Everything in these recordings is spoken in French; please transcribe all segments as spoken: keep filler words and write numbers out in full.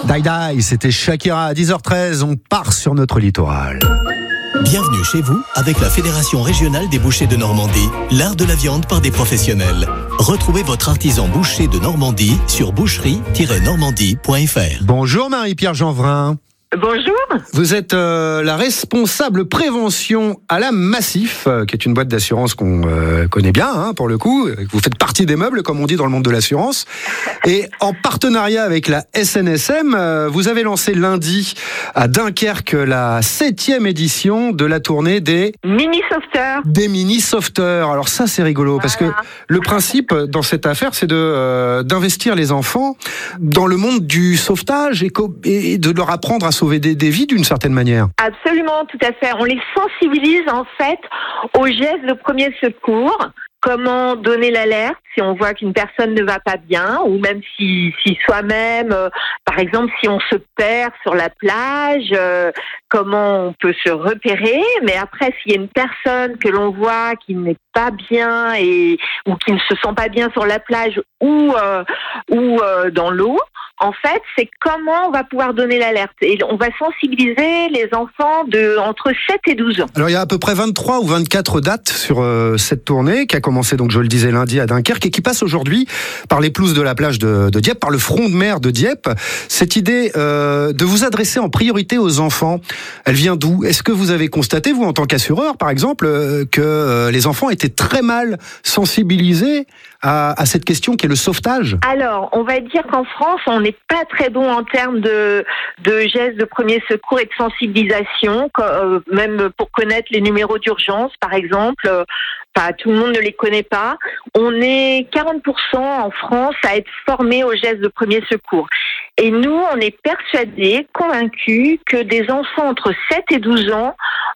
Die Die, c'était Shakira à dix heures treize, on part sur notre littoral. Bienvenue chez vous avec la Fédération Régionale des Bouchers de Normandie, l'art de la viande par des professionnels. Retrouvez votre artisan boucher de Normandie sur boucherie tiret normandie point f r. Bonjour Marie-Pierre Jeanvrin. Bonjour. Vous êtes euh, la responsable prévention à la Massif, euh, qui est une boîte d'assurance qu'on euh, connaît bien, hein, pour le coup. Vous faites partie des meubles, comme on dit dans le monde de l'assurance. Et en partenariat avec la S N S M, euh, vous avez lancé lundi à Dunkerque la septième édition de la tournée des Mini-sauveteurs. Des mini-sauveteurs. Alors ça, c'est rigolo, voilà. Parce que le principe dans cette affaire, c'est de euh, d'investir les enfants dans le monde du sauvetage et, co- et de leur apprendre à sauver des, des vies d'une certaine manière. Absolument, tout à fait. On les sensibilise en fait aux gestes de premier secours. Comment donner l'alerte si on voit qu'une personne ne va pas bien, ou même si, si soi-même, euh, par exemple, si on se perd sur la plage, euh, comment on peut se repérer. Mais après, s'il y a une personne que l'on voit qui n'est pas bien et ou qui ne se sent pas bien sur la plage ou euh, ou euh, dans l'eau, en fait, c'est comment on va pouvoir donner l'alerte. Et on va sensibiliser les enfants de entre sept et douze ans. Alors, il y a à peu près vingt-trois ou vingt-quatre dates sur euh, cette tournée qui a commencé, donc je le disais, lundi à Dunkerque et qui passe aujourd'hui par les pelouses de la plage de, de Dieppe, par le front de mer de Dieppe. Cette idée euh, de vous adresser en priorité aux enfants, elle vient d'où ? Est-ce que vous avez constaté, vous, en tant qu'assureur, par exemple, euh, que euh, les enfants étaient très mal sensibilisés à, à cette question qui est le sauvetage ? Alors, on va dire qu'en France, on n'est pas très bon en termes de, de gestes de premier secours et de sensibilisation, euh, même pour connaître les numéros d'urgence, par exemple. Euh, Enfin, tout le monde ne les connaît pas. On est quarante pour cent en France à être formés aux gestes de premier secours. Et nous, on est persuadés, convaincus que des enfants entre sept et douze ans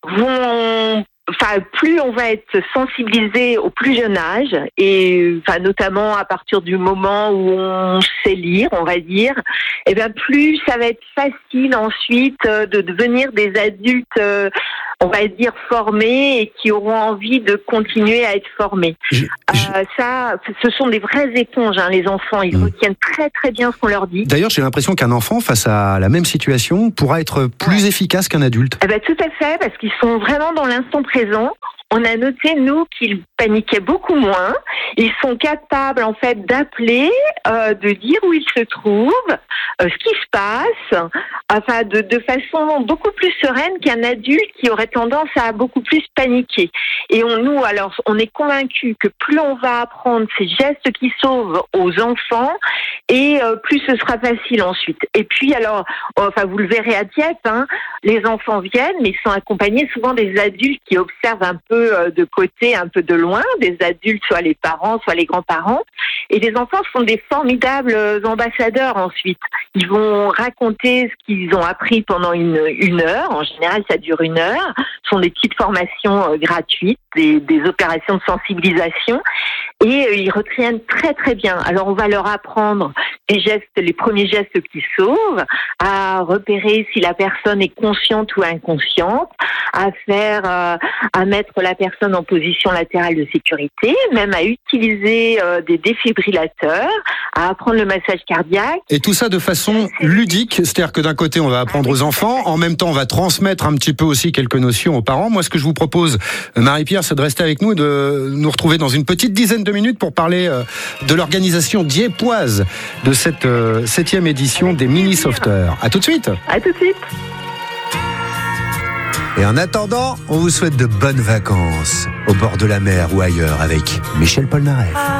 vont... Enfin, plus on va être sensibilisé au plus jeune âge, et enfin notamment à partir du moment où on sait lire, on va dire, et bien plus ça va être facile ensuite de devenir des adultes, euh, on va dire formés et qui auront envie de continuer à être formés. Je, je... Euh, ça, ce sont des vraies éponges, hein, les enfants. Ils mmh. retiennent très très bien ce qu'on leur dit. D'ailleurs, j'ai l'impression qu'un enfant face à la même situation pourra être plus ouais. efficace qu'un adulte. Eh ben tout à fait, parce qu'ils sont vraiment dans l'instant présent. On a noté, nous, qu'ils paniquaient beaucoup moins. Ils sont capables, en fait, d'appeler, euh, de dire où ils se trouvent, euh, ce qui se passe, enfin, de, de façon beaucoup plus sereine qu'un adulte qui aurait tendance à beaucoup plus paniquer. Et on, nous, alors, on est convaincus que plus on va apprendre ces gestes qui sauvent aux enfants, et euh, plus ce sera facile ensuite. Et puis, alors, enfin, vous le verrez à Dieppe, hein, les enfants viennent, mais ils sont accompagnés souvent des adultes qui observent un peu de côté, un peu de loin, des adultes, soit les parents, soit les grands-parents. Et les enfants sont des formidables ambassadeurs ensuite. Ils vont raconter ce qu'ils ont appris pendant une, une heure. En général, ça dure une heure. Ce sont des petites formations euh, gratuites, des, des opérations de sensibilisation. Et euh, ils retiennent très très bien. Alors on va leur apprendre les gestes, les premiers gestes qui sauvent, à repérer si la personne est consciente ou inconsciente, à faire, euh, à mettre la personne en position latérale de sécurité, même à utiliser euh, des défibrillateurs, à apprendre le massage cardiaque. Et tout ça de façon ludique, c'est-à-dire que d'un côté on va apprendre aux enfants, en même temps on va transmettre un petit peu aussi quelques notions aux parents. Moi ce que je vous propose, Marie-Pierre, c'est de rester avec nous et de nous retrouver dans une petite dizaine de minutes pour parler euh, de l'organisation dieppoise de cette euh, septième édition des mini-sauveteurs. À tout de suite. À tout de suite. Et en attendant, on vous souhaite de bonnes vacances au bord de la mer ou ailleurs avec Michel Polnareff.